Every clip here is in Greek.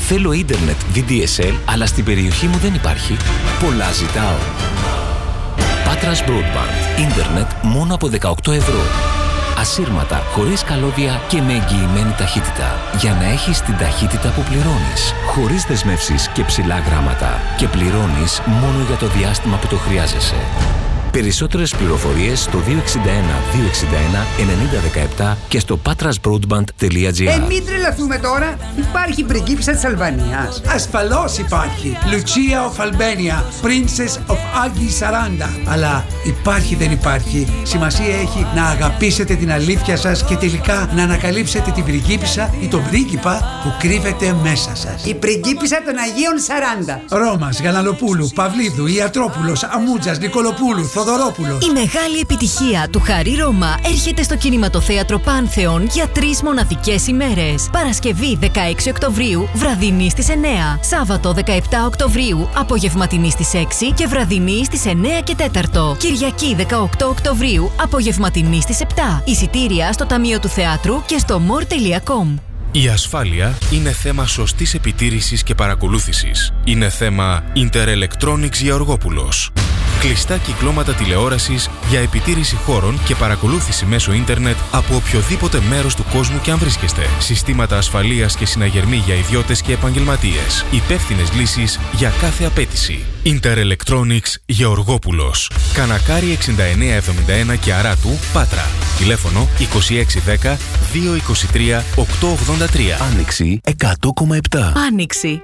Θέλω ίντερνετ VDSL, αλλά στην περιοχή μου δεν υπάρχει. Πολλά ζητάω. Patras Broadband. Ίντερνετ μόνο από 18 ευρώ. Ασύρματα, χωρίς καλώδια και με εγγυημένη ταχύτητα. Για να έχεις την ταχύτητα που πληρώνεις. Χωρίς δεσμεύσεις και ψηλά γράμματα. Και πληρώνεις μόνο για το διάστημα που το χρειάζεσαι. Περισσότερες πληροφορίες στο 261 261 9017 και στο patrasbroadband.gr. Μην τρελαθούμε τώρα. Υπάρχει πριγκίπισσα της Αλβανίας. Ασφαλώς υπάρχει. Lucia of Albania, Princess of Agi 40. Αλλά υπάρχει δεν υπάρχει. Σημασία έχει να αγαπήσετε την αλήθεια σας και τελικά να ανακαλύψετε την πριγκίπισσα ή τον πρίγκιπα που κρύβεται μέσα σας. Η πριγκίπισσα των Αγίων 40. Ρώμας, Γαλανοπούλου, Παυλίδου, Ιατρόπουλος, Αμούτζας, Νικολοπούλου, Θοδωρόπουλος. Η μεγάλη επιτυχία του Χαρί Ρώμα έρχεται στο κινηματοθέατρο Πάνθεον για 3 μοναδικές ημέρες. Παρασκευή 16 Οκτωβρίου, βραδινή στις 9. Σάββατο 17 Οκτωβρίου, απογευματινή στις 6 και βραδινή στις 9 και 4. Κυριακή 18 Οκτωβρίου, απογευματινή στις 7. Εισιτήρια στο Ταμείο του Θεάτρου και στο more.com. Η ασφάλεια είναι θέμα σωστής επιτήρησης και παρακολούθησης. Είναι θέμα Interelectronics Γεωργόπουλος. Κλειστά κυκλώματα τηλεόρασης για επιτήρηση χώρων και παρακολούθηση μέσω ίντερνετ από οποιοδήποτε μέρος του κόσμου και αν βρίσκεστε. Συστήματα ασφαλείας και συναγερμοί για ιδιώτες και επαγγελματίες. Υπεύθυνες λύσεις για κάθε απέτηση. Interelectronics Γεωργόπουλος. Κανακάρι 6971 και Αράτου, Πάτρα. Τηλέφωνο 2610 223 883. Άνοιξη 100,7. Άνοιξη.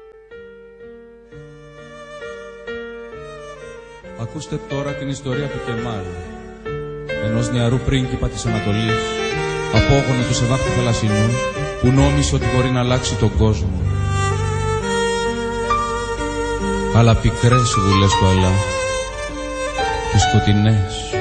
Ακούστε τώρα την ιστορία του Κεμάλ, ενός νεαρού πρίγκιπα της Ανατολής, απόγονο του Σεβάχ του Θαλασσινού, που νόμισε ότι μπορεί να αλλάξει τον κόσμο. Αλλά πικρές οι δουλειές του Αλλάχ και σκοτεινές.